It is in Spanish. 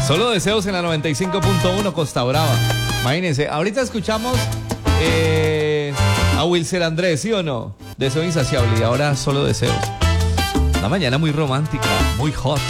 Solo deseos en la 95.1 Costa Brava. Imagínense, ahorita escuchamos a Wilser Andrés, ¿sí o no? Deseo insaciable y ahora solo deseos. Una mañana muy romántica, muy hot.